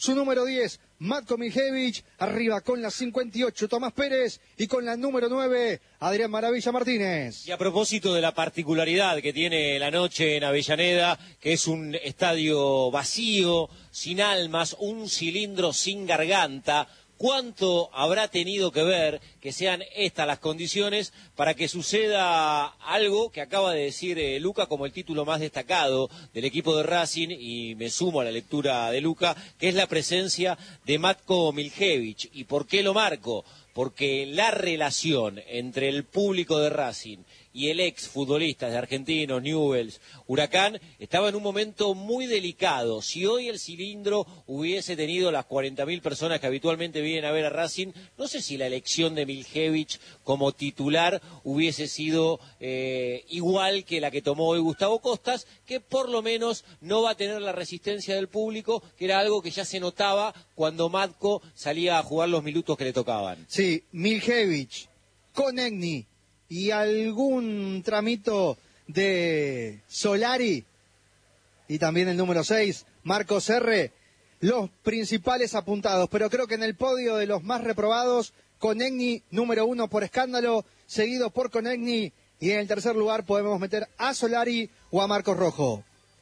su número 10, Matko Miljevic, arriba con la 58, Tomás Pérez, y con la número 9, Adrián Maravilla Martínez. Y a propósito de la particularidad que tiene la noche en Avellaneda, que es un estadio vacío, sin almas, un cilindro sin garganta, ¿cuánto habrá tenido que ver que sean estas las condiciones para que suceda algo que acaba de decir Luca como el título más destacado del equipo de Racing, y me sumo a la lectura de Luca, que es la presencia de Matko Miljevic? ¿Y por qué lo marco? Porque la relación entre el público de Racing y el ex futbolista de Argentinos, Newell's, Huracán, estaba en un momento muy delicado. Si hoy el cilindro hubiese tenido las 40.000 personas que habitualmente vienen a ver a Racing, no sé si la elección de Miljevic como titular hubiese sido igual que la que tomó hoy Gustavo Costas, que por lo menos no va a tener la resistencia del público, que era algo que ya se notaba cuando Matko salía a jugar los minutos que le tocaban. Sí, Miljevic, Konechny y algún tramito de Solari, y también el número 6, Marcos R., los principales apuntados, pero creo que en el podio de los más reprobados, Konechny, número 1 por escándalo, seguido por Konechny, y en el tercer lugar podemos meter a Solari o a Marcos Rojo.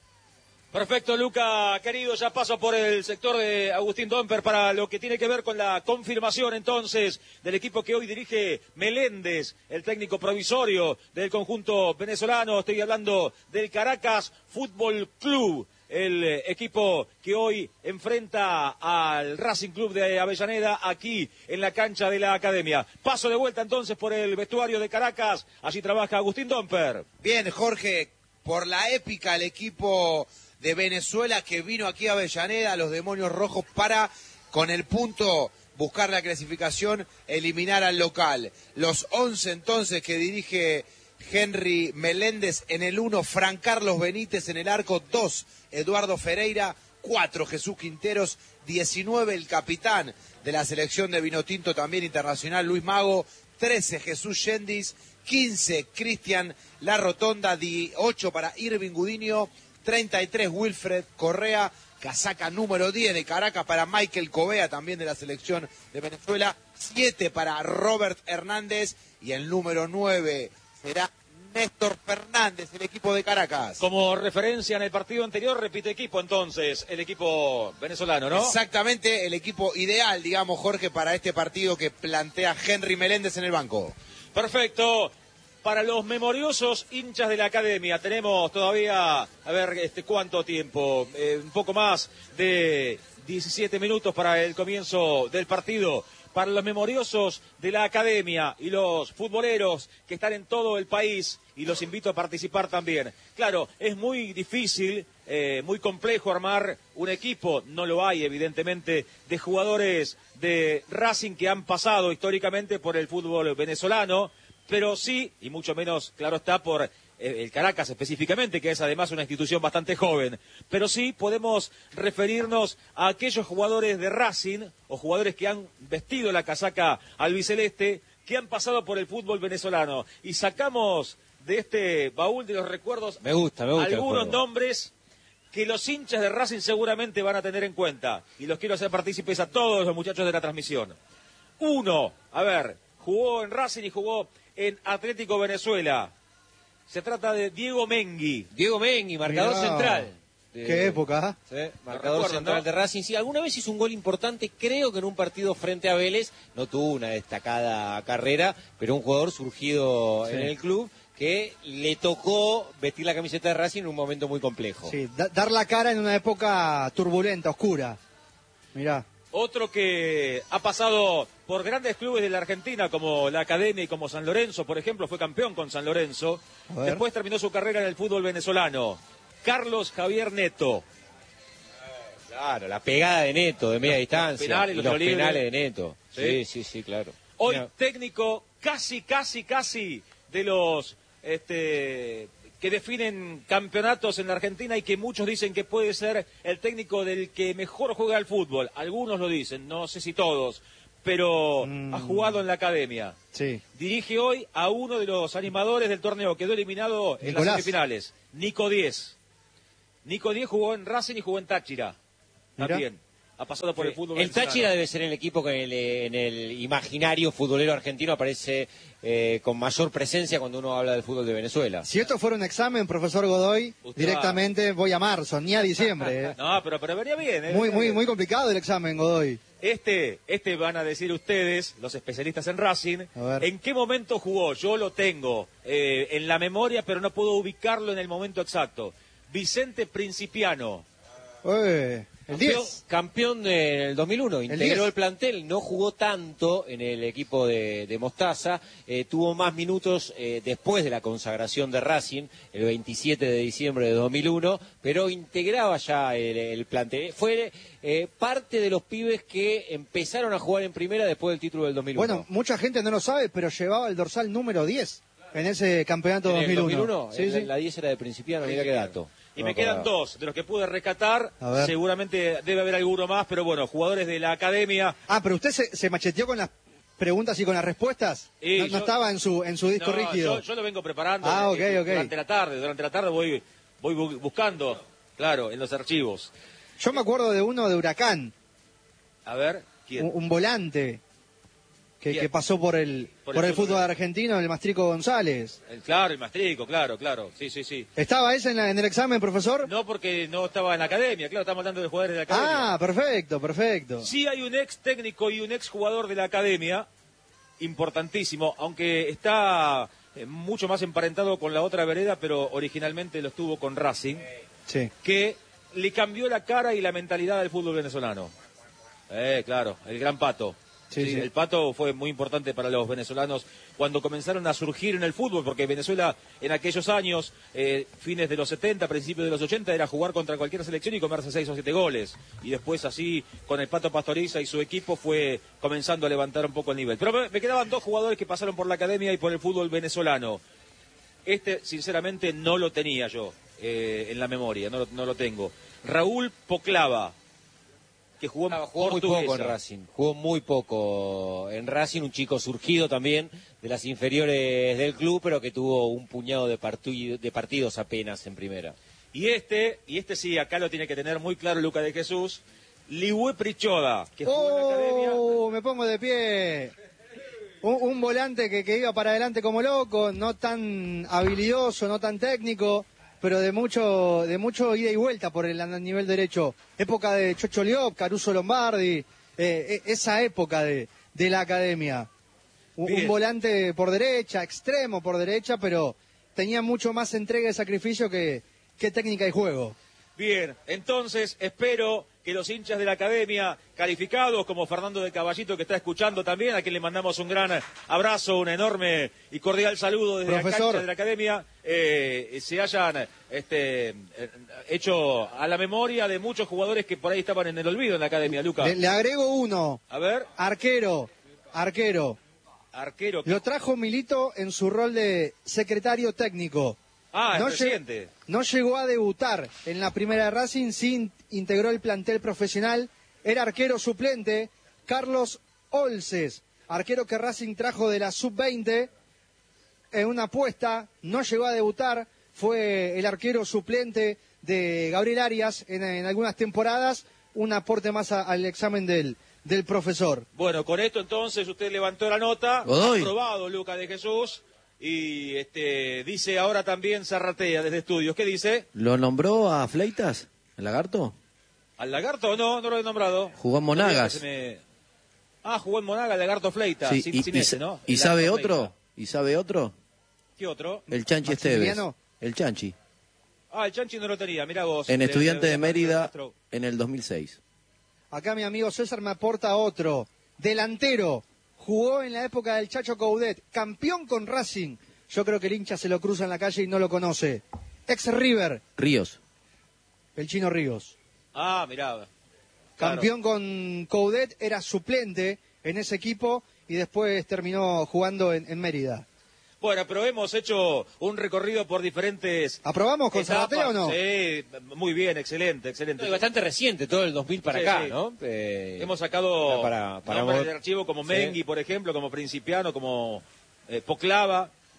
Perfecto, Luca, querido, ya paso por el sector de Agustín Domper para lo que tiene que ver con la confirmación entonces del equipo que hoy dirige Meléndez, el técnico provisorio del conjunto venezolano. Estoy hablando del Caracas Fútbol Club, el equipo que hoy enfrenta al Racing Club de Avellaneda aquí en la cancha de la Academia. Paso de vuelta entonces por el vestuario de Caracas, allí trabaja Agustín Domper. Bien, Jorge, por la épica el equipo de Venezuela que vino aquí a Avellaneda, los Demonios Rojos, para, con el punto, buscar la clasificación, eliminar al local. Los 11 entonces que dirige Henry Meléndez: en el 1, Fran Carlos Benítez; en el arco 2, Eduardo Ferreira; 4, Jesús Quinteros; 19, el capitán de la selección de Vinotinto, también internacional, Luis Mago; 13, Jesús Yendis; 15, Cristian La Rotonda; 18 para Irving Gudiño; 33, Wilfred Correa; casaca número 10 de Caracas para Michael Covea, también de la selección de Venezuela; 7 para Robert Hernández; y el número 9 será Néstor Fernández, el equipo de Caracas. Como referencia en el partido anterior, repite equipo entonces, el equipo venezolano, ¿no? Exactamente, el equipo ideal, digamos, Jorge, para este partido que plantea Henry Meléndez en el banco. Perfecto. Para los memoriosos hinchas de la Academia, tenemos todavía, a ver, ¿cuánto tiempo? Un poco más de 17 minutos para el comienzo del partido. Para los memoriosos de la Academia y los futboleros que están en todo el país, y los invito a participar también. Claro, es muy difícil, muy complejo armar un equipo, no lo hay evidentemente, de jugadores de Racing que han pasado históricamente por el fútbol venezolano, pero sí, y mucho menos, claro está, por el Caracas específicamente, que es además una institución bastante joven, pero sí podemos referirnos a aquellos jugadores de Racing, o jugadores que han vestido la casaca albiceleste, que han pasado por el fútbol venezolano, y sacamos de este baúl de los recuerdos me gusta algunos nombres que los hinchas de Racing seguramente van a tener en cuenta, y los quiero hacer partícipes a todos los muchachos de la transmisión. Uno, a ver, jugó en Racing y jugó en Atlético Venezuela. Se trata de Diego Mengui. Diego Mengui, marcador central. Qué época. Sí, marcador central, ¿no?, de Racing. Sí, alguna vez hizo un gol importante, creo que en un partido frente a Vélez. No tuvo una destacada carrera, pero un jugador surgido en el club que le tocó vestir la camiseta de Racing en un momento muy complejo. Sí, dar la cara en una época turbulenta, oscura. Mirá. Otro que ha pasado por grandes clubes de la Argentina, como la Academia y como San Lorenzo, por ejemplo, fue campeón con San Lorenzo. Después terminó su carrera en el fútbol venezolano. Carlos Javier Neto. Claro, la pegada de Neto de media distancia. Penales, los penales de Neto. Sí, claro. Hoy técnico casi de los que definen campeonatos en la Argentina, y que muchos dicen que puede ser el técnico del que mejor juega al fútbol. Algunos lo dicen, no sé si todos, pero ha jugado en la Academia. Sí. Dirige hoy a uno de los animadores del torneo, quedó eliminado en las semifinales, Nico Díez. Nico Díez jugó en Racing y jugó en Táchira también. ha pasado por el fútbol El venezolano. Táchira debe ser el equipo que en el imaginario futbolero argentino aparece con mayor presencia cuando uno habla del fútbol de Venezuela. Si esto fuera un examen, profesor Godoy, Usted directamente voy a marzo, ni a diciembre. No, pero venía bien. Muy complicado el examen, Godoy. Este van a decir ustedes, los especialistas en Racing, A ver. ¿en qué momento jugó? Yo lo tengo en la memoria, pero no puedo ubicarlo en el momento exacto. Vicente Principiano. El 10. Campeón del 2001, integró 10. el plantel, no jugó tanto en el equipo de Mostaza, tuvo más minutos después de la consagración de Racing, el 27 de diciembre de 2001, pero integraba ya el plantel. Fue parte de los pibes que empezaron a jugar en primera después del título del 2001. Bueno, mucha gente no lo sabe, pero llevaba el dorsal número 10 en ese campeonato ¿En el 2001. Sí, sí. La 10 era de Principiano, mira qué dato. Y No me me quedan acordaba. dos, de los que pude rescatar, A ver. seguramente debe haber alguno más, pero bueno, jugadores de la academia. Ah, pero usted se macheteó con las preguntas y con las respuestas. Y No yo- estaba en su disco No, rígido. yo lo vengo preparando Ok. durante la tarde voy buscando, claro, en los archivos. Yo me acuerdo de uno de Huracán, A ver, ¿quién? un volante ¿Quién? que pasó por el fútbol argentino, el Mastrico González. El Mastrico, claro, sí. ¿Estaba ese en el examen, profesor? No, porque no estaba en la academia, claro, estamos hablando de jugadores de la academia. Ah, perfecto. Sí hay un ex técnico y un ex jugador de la academia, importantísimo, aunque está mucho más emparentado con la otra vereda, pero originalmente lo estuvo con Racing, Sí. que le cambió la cara y la mentalidad del fútbol venezolano. Claro, el gran Pato. Sí, sí. El Pato fue muy importante para los venezolanos cuando comenzaron a surgir en el fútbol, porque Venezuela en aquellos años, fines de los 70, principios de los 80, era jugar contra cualquier selección y comerse 6 o 7 goles. Y después así, con el Pato Pastoriza y su equipo, fue comenzando a levantar un poco el nivel. Pero me quedaban dos jugadores que pasaron por la academia y por el fútbol venezolano. Sinceramente, no lo tenía yo en la memoria, no lo tengo. Raúl Poclava, que jugó Jugó muy poco en Racing, jugó muy poco en Racing, un chico surgido también de las inferiores del club, pero que tuvo un puñado de partidos apenas en primera. Y este sí, acá lo tiene que tener muy claro Luca de Jesús, Ligüe Prichoda, que jugó en la academia. Me pongo de pie. Un volante que iba para adelante como loco, no tan habilidoso, no tan técnico, pero de mucho ida y vuelta por el nivel derecho. Época de Chocho Liop, Caruso Lombardi, esa época de la academia. Un volante por derecha, extremo por derecha, pero tenía mucho más entrega y sacrificio que técnica y juego. Bien, entonces espero que los hinchas de la academia, calificados como Fernando de Caballito, que está escuchando también, a quien le mandamos un gran abrazo, un enorme y cordial saludo desde la cancha de la academia, se hayan hecho a la memoria de muchos jugadores que por ahí estaban en el olvido en la academia, Lucas. Le agrego uno. A ver. Arquero. Lo trajo Milito en su rol de secretario técnico. Es reciente. No llegó a debutar en la primera de Racing, sí integró el plantel profesional. Era arquero suplente, Carlos Olces, arquero que Racing trajo de la sub-20 en una apuesta, no llegó a debutar, fue el arquero suplente de Gabriel Arias en algunas temporadas, un aporte más al examen del profesor. Bueno, con esto entonces usted levantó la nota, Godoy. aprobado Lucas de Jesús. Y dice ahora también Zarratea desde Estudios. ¿Qué dice? ¿Lo nombró a Fleitas, el lagarto? ¿Al Lagarto? No lo he nombrado. Jugó en Monagas. Jugó en Monagas, el Lagarto Fleita. Sí, sin ese, ¿no? ¿Y El sabe Lagarto otro? Fleita. ¿Y sabe otro? ¿Qué otro? El Chanchi Esteves. Maximiliano. El Chanchi. El Chanchi no lo tenía, mirá vos. En Estudiante de Mérida Castro. en el 2006. Acá mi amigo César me aporta otro. Delantero. Jugó en la época del Chacho Coudet. Campeón con Racing. Yo creo que el hincha se lo cruza en la calle y no lo conoce. Ex River. Ríos. El Chino Ríos. Mirá. Campeón con Coudet. Era suplente en ese equipo y después terminó jugando en Mérida. Bueno, pero hemos hecho un recorrido por diferentes... ¿Aprobamos con etapas. Zarratea o no? Sí, muy bien, excelente. Es bastante reciente, todo el 2000 para Sí, acá, sí. ¿no? Hemos sacado para nombres vos- de archivo como Sí. Mengui, por ejemplo, como Principiano, como Poclava.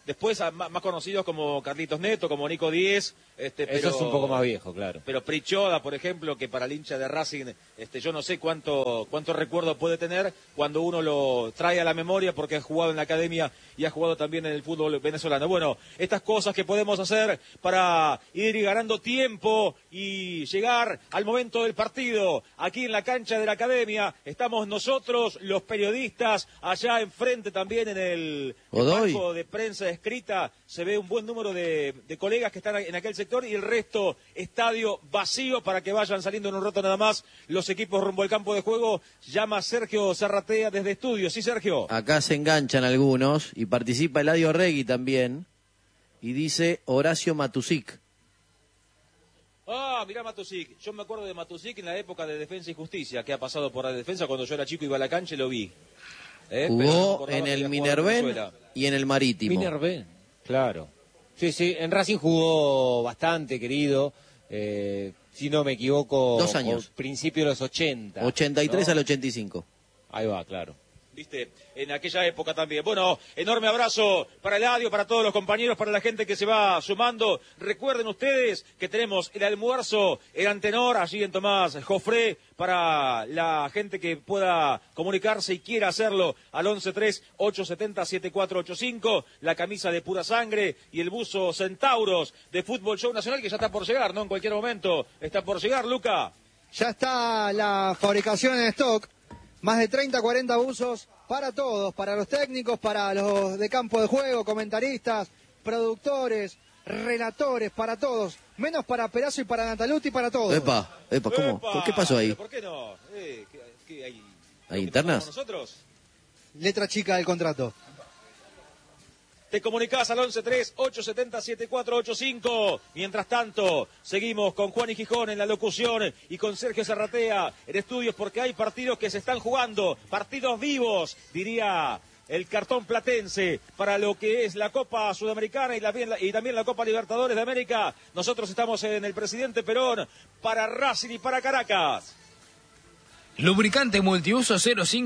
Después más conocidos como Carlitos Neto, como Nico Díez. Eso es un poco más viejo, claro. Pero Prichoda, por ejemplo, que para el hincha de Racing, yo no sé cuánto recuerdo puede tener cuando uno lo trae a la memoria porque ha jugado en la academia y ha jugado también en el fútbol venezolano. Bueno, estas cosas que podemos hacer para ir ganando tiempo y llegar al momento del partido. Aquí en la cancha de la academia estamos nosotros, los periodistas, allá enfrente también en el banco de prensa escrita. Se ve un buen número de colegas que están en aquel sector y el resto estadio vacío para que vayan saliendo en un rato nada más los equipos rumbo al campo de juego. Llama Sergio Zarratea desde estudios. Sí, Sergio. Acá se enganchan algunos y participa Eladio Regui también y dice Horacio Matusic. Ah, mirá Matusic. Yo me acuerdo de Matusic en la época de Defensa y Justicia, que ha pasado por la defensa cuando yo era chico, iba a la cancha y lo vi. Jugó en el Minerven y en el Marítimo. Minerven, claro. Sí, en Racing jugó bastante, querido. Si no me equivoco, 2 años. Principio de los 80. 83 ¿no? al 85. Ahí va, claro. Viste, en aquella época también. Bueno, enorme abrazo para Eladio, para todos los compañeros, para la gente que se va sumando. Recuerden ustedes que tenemos el almuerzo en Antenor, allí en Tomás Jofré, para la gente que pueda comunicarse y quiera hacerlo al 11-3-870-7485, la camisa de pura sangre y el buzo Centauros de Fútbol Show Nacional, que ya está por llegar, ¿no? En cualquier momento está por llegar, Luca. Ya está la fabricación en stock. Más de 30, 40 buzos para todos, para los técnicos, para los de campo de juego, comentaristas, productores, relatores, para todos. Menos para Perazo y para Nataluti, para todos. Epa, ¿cómo? ¿Qué pasó ahí? ¿Por qué no? ¿Qué hay? ¿Hay internas? ¿Nosotros? Letra chica del contrato. Te comunicás al 11-3-870-7485. Mientras tanto, seguimos con Juan y Gijón en la locución y con Sergio Zarratea en estudios porque hay partidos que se están jugando, partidos vivos, diría el cartón platense, para lo que es la Copa Sudamericana y también la Copa Libertadores de América. Nosotros estamos en el Presidente Perón para Racing y para Caracas. Lubricante multiuso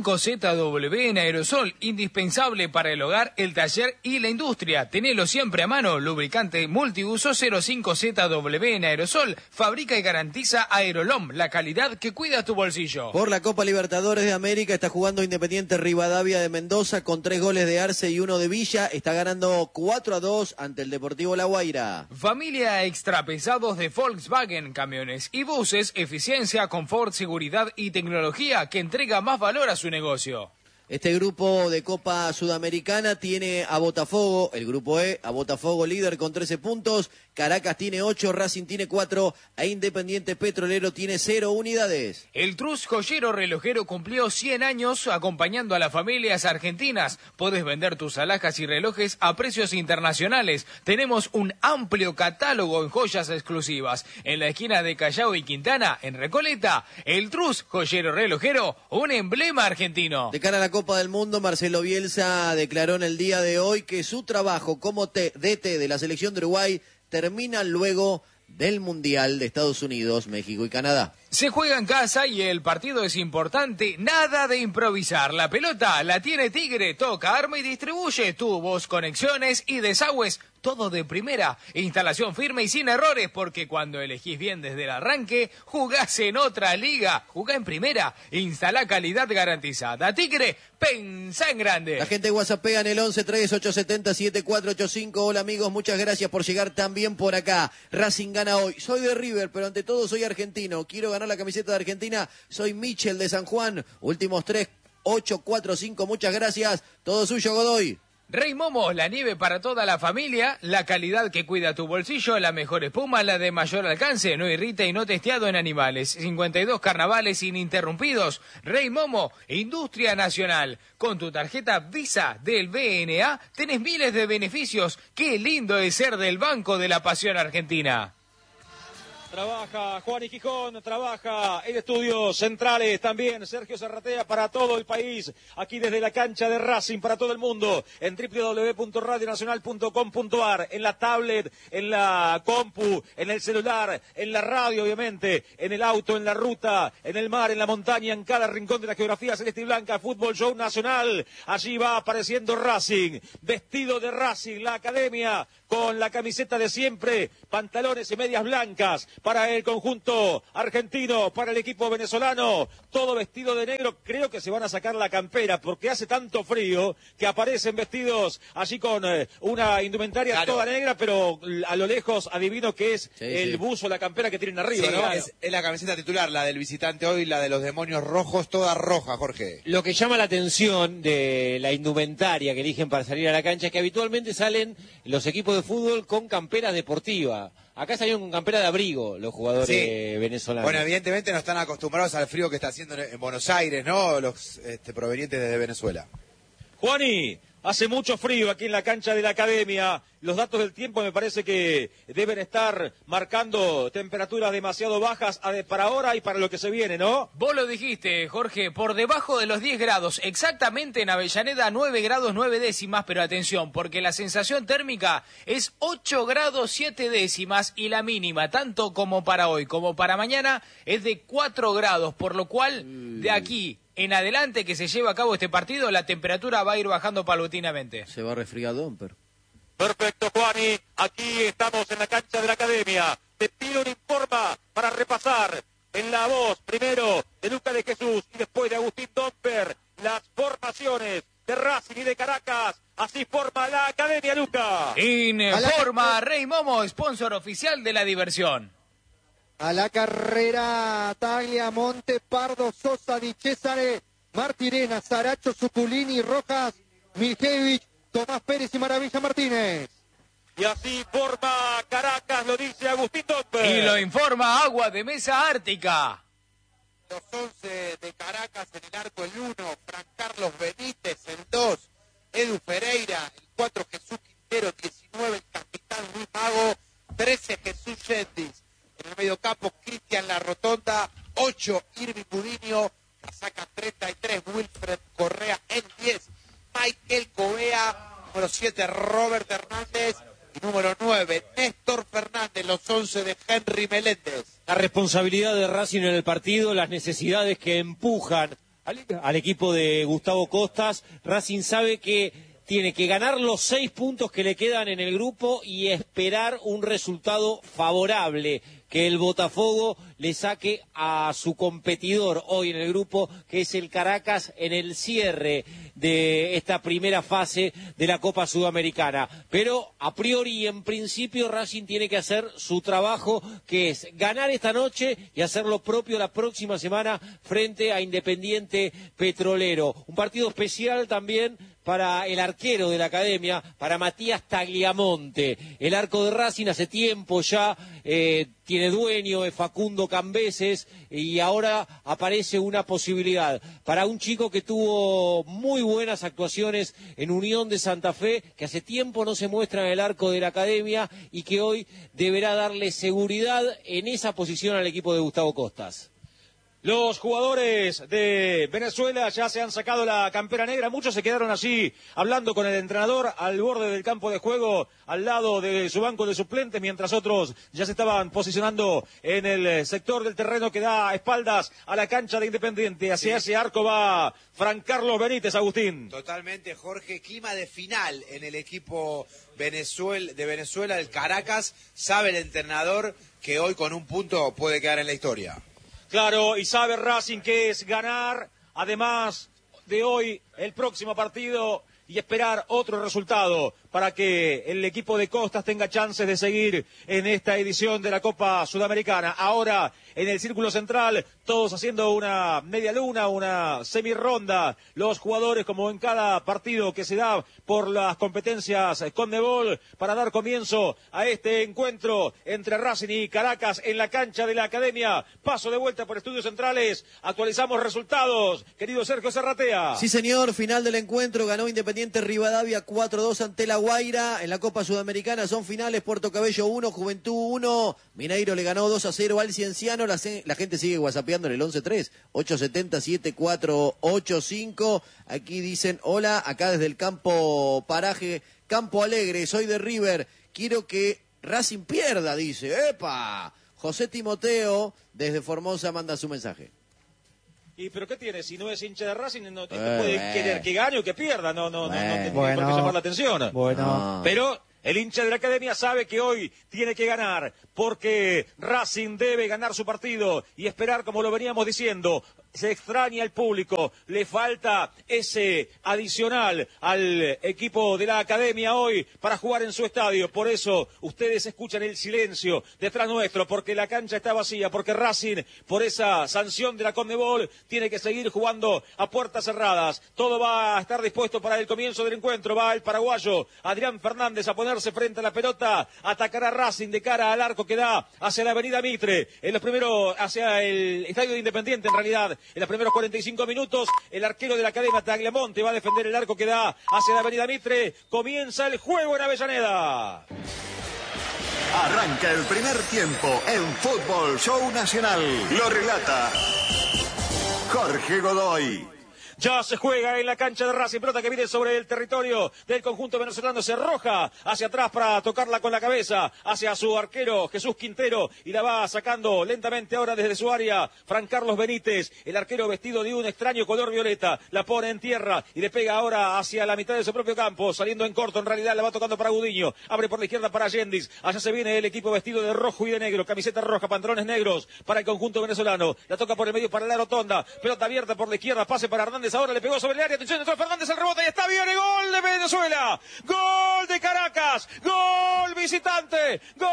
05ZW en aerosol, indispensable para el hogar, el taller y la industria. Tenelo siempre a mano. Lubricante multiuso 05ZW en aerosol. Fabrica y garantiza Aerolom, la calidad que cuida tu bolsillo. Por la Copa Libertadores de América está jugando Independiente Rivadavia de Mendoza con 3 goles de Arce y 1 de Villa. Está ganando 4-2 ante el Deportivo La Guaira. Familia extrapesados de Volkswagen, camiones y buses, eficiencia, confort, seguridad y tecnología que entrega más valor a su negocio. Este grupo de Copa Sudamericana tiene a Botafogo, el grupo E, a Botafogo líder con 13 puntos, Caracas tiene 8, Racing tiene 4, e Independiente Petrolero tiene 0 unidades. El Trus Joyero Relojero cumplió 100 años acompañando a las familias argentinas. Podés vender tus alhajas y relojes a precios internacionales. Tenemos un amplio catálogo en joyas exclusivas. En la esquina de Callao y Quintana, en Recoleta, el Trus Joyero Relojero, un emblema argentino. De cara a la Copa del Mundo, Marcelo Bielsa declaró en el día de hoy que su trabajo como DT de la selección de Uruguay termina luego del Mundial de Estados Unidos, México y Canadá. Se juega en casa y el partido es importante, nada de improvisar. La pelota la tiene Tigre, toca, arma y distribuye tubos, conexiones y desagües, todo de primera. Instalación firme y sin errores, porque cuando elegís bien desde el arranque, jugás en otra liga. Jugá en primera, instalá calidad garantizada. Tigre, pensá en grande. La gente whatsappea en el 11-3-870-7485. Hola amigos, muchas gracias por llegar también por acá. Racing gana hoy. Soy de River, pero ante todo soy argentino. Quiero ganar la camiseta de Argentina. Soy Michel de San Juan. Últimos 3-8-4-5. Muchas gracias. Todo suyo, Godoy. Rey Momo, la nieve para toda la familia, la calidad que cuida tu bolsillo, la mejor espuma, la de mayor alcance, no irrita y no testeado en animales. 52 carnavales ininterrumpidos. Rey Momo, Industria Nacional. Con tu tarjeta Visa del BNA tenés miles de beneficios. Qué lindo es ser del Banco de la Pasión Argentina. Trabaja Juan y Gijón, trabaja en Estudios Centrales también Sergio Serratea para todo el país, aquí desde la cancha de Racing para todo el mundo, en www.radionacional.com.ar, en la tablet, en la compu, en el celular, en la radio obviamente, en el auto, en la ruta, en el mar, en la montaña, en cada rincón de la geografía celeste y blanca, Fútbol Show Nacional. Allí va apareciendo Racing, vestido de Racing, la academia, con la camiseta de siempre, pantalones y medias blancas para el conjunto argentino, para el equipo venezolano, todo vestido de negro. Creo que se van a sacar la campera porque hace tanto frío que aparecen vestidos allí con una indumentaria toda negra, pero a lo lejos adivino que es el buzo, la campera que tienen arriba, ¿no? Es la camiseta titular, la del visitante hoy, la de los demonios rojos, toda roja, Jorge. Lo que llama la atención de la indumentaria que eligen para salir a la cancha es que habitualmente salen los equipos de fútbol con campera deportiva. Acá salieron con campera de abrigo los jugadores venezolanos. Bueno, evidentemente no están acostumbrados al frío que está haciendo en Buenos Aires, ¿no? Los provenientes de Venezuela. Juani, hace mucho frío aquí en la cancha de la academia. Los datos del tiempo me parece que deben estar marcando temperaturas demasiado bajas para ahora y para lo que se viene, ¿no? Vos lo dijiste, Jorge, por debajo de los 10 grados, exactamente en Avellaneda 9 grados 9 décimas, pero atención, porque la sensación térmica es 8 grados 7 décimas y la mínima, tanto como para hoy como para mañana, es de 4 grados, por lo cual de aquí en adelante que se lleva a cabo este partido, la temperatura va a ir bajando paulatinamente. Se va resfriadón, pero... Perfecto, Juani. Aquí estamos en la cancha de la academia. Te pido un informa para repasar en la voz, primero, de Luca de Jesús y después de Agustín Domper, las formaciones de Racing y de Caracas. Así forma la academia, Luca. Informa Rey Momo, sponsor oficial de la diversión. A la carrera, Tagliamonte, Pardo, Sosa, Di Cesare, Martirena, Saracho, Suculini, Rojas, Miljevich, Tomás Pérez y Maravilla Martínez. Y así forma Caracas, lo dice Agustín Domper. Y lo informa Agua de Mesa Ártica. Los 11 de Caracas en el arco el 1, Fran Carlos Benítez el 2, Edu Pereira, el 4 Jesús Quintero, 19 el capitán Luis Mago, 13 Jesús Yendis. En el mediocampo Cristian La Rotonda, 8 Irving Budiño, la saca 33 Wilfred Correa en 10. Michael Covea, número 7 Robert Hernández y número 9 Néstor Fernández, los 11 de Henry Meléndez. La responsabilidad de Racing en el partido, las necesidades que empujan al equipo de Gustavo Costas. Racing sabe que tiene que ganar los 6 puntos que le quedan en el grupo y esperar un resultado favorable, que el Botafogo le saque a su competidor hoy en el grupo, que es el Caracas, en el cierre de esta primera fase de la Copa Sudamericana. Pero a priori y en principio Racing tiene que hacer su trabajo, que es ganar esta noche y hacer lo propio la próxima semana frente a Independiente Petrolero. Un partido especial también para el arquero de la academia, para Matías Tagliamonte. El arco de Racing hace tiempo ya tiene dueño, es Facundo Cambeses, y ahora aparece una posibilidad para un chico que tuvo muy buenas actuaciones en Unión de Santa Fe, que hace tiempo no se muestra en el arco de la academia y que hoy deberá darle seguridad en esa posición al equipo de Gustavo Costas. Los jugadores de Venezuela ya se han sacado la campera negra, muchos se quedaron allí hablando con el entrenador al borde del campo de juego, al lado de su banco de suplentes, mientras otros ya se estaban posicionando en el sector del terreno que da espaldas a la cancha de Independiente. Hacia ese arco va Fran Carlos Benítez, Agustín. Totalmente, Jorge, clima de final en el equipo de Venezuela, el Caracas. Sabe el entrenador que hoy con un punto puede quedar en la historia. Claro, y sabe Racing que es ganar, además de hoy, el próximo partido y esperar otro resultado para que el equipo de Costas tenga chances de seguir en esta edición de la Copa Sudamericana. Ahora, en el círculo central, todos haciendo una media luna, una semirronda. Los jugadores, como en cada partido que se da por las competencias Conmebol, para dar comienzo a este encuentro entre Racing y Caracas en la cancha de la academia. Paso de vuelta por Estudios Centrales. Actualizamos resultados. Querido Sergio Serratea. Sí, señor. Final del encuentro. Ganó Independiente Rivadavia 4-2 ante la Guaira en la Copa Sudamericana. Son finales: Puerto Cabello 1, Juventud 1. Mineiro le ganó 2-0 al Cienciano. La gente sigue whatsappeando en el 11-3-870-7485. Aquí dicen: hola, acá desde el campo Paraje, Campo Alegre, soy de River. Quiero que Racing pierda, dice. ¡Epa! José Timoteo desde Formosa manda su mensaje. ¿Y pero qué tiene? Si no es hincha de Racing, no puede querer que gane o que pierda. No tiene por qué llamar la atención. Bueno. Pero el hincha de la Academia sabe que hoy tiene que ganar, porque Racing debe ganar su partido y esperar, como lo veníamos diciendo. Se extraña el público, le falta ese adicional al equipo de la Academia hoy para jugar en su estadio. Por eso ustedes escuchan el silencio detrás nuestro, porque la cancha está vacía, porque Racing, por esa sanción de la Conmebol, tiene que seguir jugando a puertas cerradas. Todo va a estar dispuesto para el comienzo del encuentro. Va el paraguayo Adrián Fernández a ponerse frente a la pelota, atacará Racing de cara al arco que da hacia la avenida Mitre, en los primeros, hacia el estadio de Independiente en realidad. En los primeros 45 minutos, el arquero de la Academia, Tagliamonte, va a defender el arco que da hacia la avenida Mitre. Comienza el juego en Avellaneda. Arranca el primer tiempo en Fútbol Show Nacional. Lo relata Jorge Godoy. Ya se juega en la cancha de Racing, pelota que viene sobre el territorio del conjunto venezolano, se arroja hacia atrás para tocarla con la cabeza, hacia su arquero Jesús Quintero, y la va sacando lentamente ahora desde su área Fran Carlos Benítez, el arquero vestido de un extraño color violeta, la pone en tierra y le pega ahora hacia la mitad de su propio campo, saliendo en corto, en realidad la va tocando para Gudiño, abre por la izquierda para Yendis, allá se viene el equipo vestido de rojo y de negro, camiseta roja, pantalones negros para el conjunto venezolano, la toca por el medio para la rotonda, pelota abierta por la izquierda, pase para Hernández, ahora le pegó sobre el área, atención, entró Fernández, el rebote y está bien, el gol de Venezuela, gol de Caracas, gol visitante, gol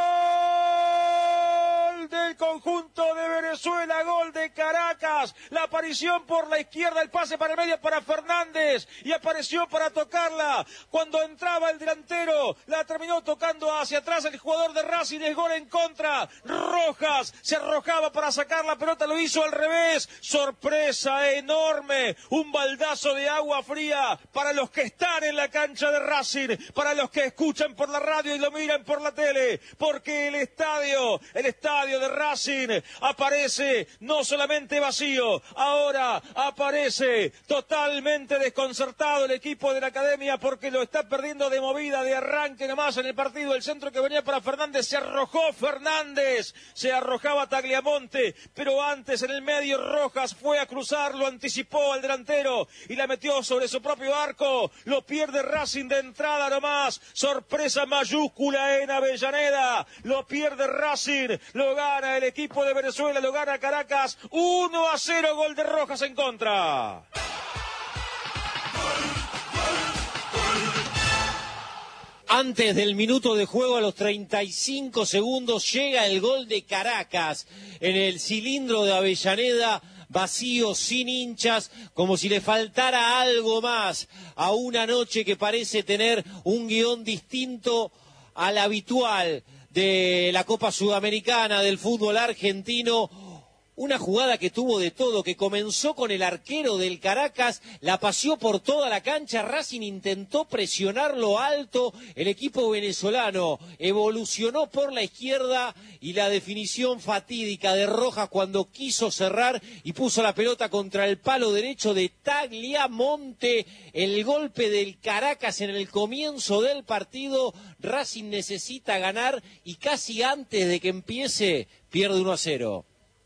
del conjunto de Venezuela, gol de Caracas, la aparición por la izquierda, el pase para el medio para Fernández, y apareció para tocarla, cuando entraba el delantero, la terminó tocando hacia atrás el jugador de Racing, es gol en contra, Rojas se arrojaba para sacar la pelota, lo hizo al revés, sorpresa enorme, un baldazo de agua fría para los que están en la cancha de Racing, para los que escuchan por la radio y lo miran por la tele, porque el estadio de Racing aparece no solamente vacío, ahora aparece totalmente desconcertado el equipo de la Academia, porque lo está perdiendo de movida, de arranque nomás en el partido. El centro que venía para Fernández, se arrojó Fernández, se arrojaba Tagliamonte, pero antes en el medio Rojas fue a cruzar, lo anticipó al delantero y la metió sobre su propio arco, lo pierde Racing de entrada nomás, sorpresa mayúscula en Avellaneda, lo pierde Racing, lo gana el equipo de Venezuela, lo gana Caracas, 1-0, gol de Rojas en contra. Antes del minuto de juego, a los 35 segundos, llega el gol de Caracas en el cilindro de Avellaneda, vacío, sin hinchas, como si le faltara algo más a una noche que parece tener un guión distinto al habitual de la Copa Sudamericana, del fútbol argentino. Una jugada que tuvo de todo, que comenzó con el arquero del Caracas, la paseó por toda la cancha, Racing intentó presionarlo alto, el equipo venezolano evolucionó por la izquierda y la definición fatídica de Rojas cuando quiso cerrar y puso la pelota contra el palo derecho de Tagliamonte, el golpe del Caracas en el comienzo del partido. Racing necesita ganar y casi antes de que empiece pierde 1-0.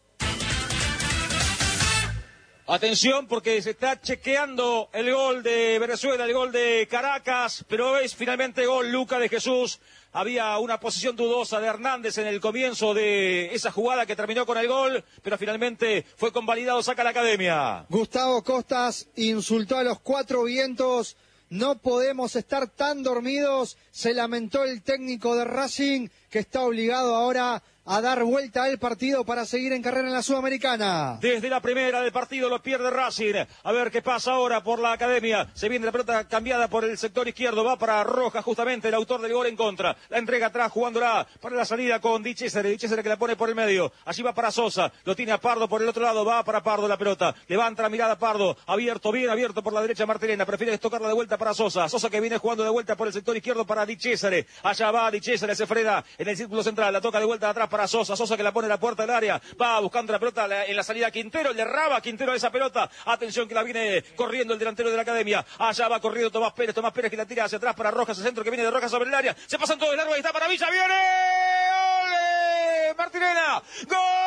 Atención, porque se está chequeando el gol de Venezuela, el gol de Caracas, pero es finalmente gol Luca de Jesús. Había una posición dudosa de Hernández en el comienzo de esa jugada que terminó con el gol, pero finalmente fue convalidado, saca la Academia. Gustavo Costas insultó a los cuatro vientos. No podemos estar tan dormidos, se lamentó el técnico de Racing, que está obligado ahora a dar vuelta al partido para seguir en carrera en la Sudamericana. Desde la primera del partido lo pierde Racing. A ver qué pasa ahora por la academia. Se viene la pelota cambiada por el sector izquierdo. Va para Rojas, justamente el autor del gol en contra. La entrega atrás, jugándola para la salida con Di Cesare que la pone por el medio. Allí va para Sosa. Lo tiene a Pardo por el otro lado. Va para Pardo la pelota. Levanta la mirada a Pardo. Abierto, bien abierto por la derecha Martelena. Prefiere tocarla de vuelta para Sosa. Sosa que viene jugando de vuelta por el sector izquierdo para Di Cesare. Allá va Di Cesare, se frena en el círculo central. La toca de vuelta atrás para Sosa. Sosa que la pone en la puerta del área. Va buscando la pelota en la salida Quintero. Le raba Quintero a esa pelota. Atención que la viene corriendo el delantero de la academia. Allá va corriendo Tomás Pérez. Tomás Pérez que la tira hacia atrás para Rojas. El centro que viene de Rojas sobre el área. Se pasan todos de largo. Ahí está para Villa. ¡Viene! ¡Ole! Martinena. ¡Gol!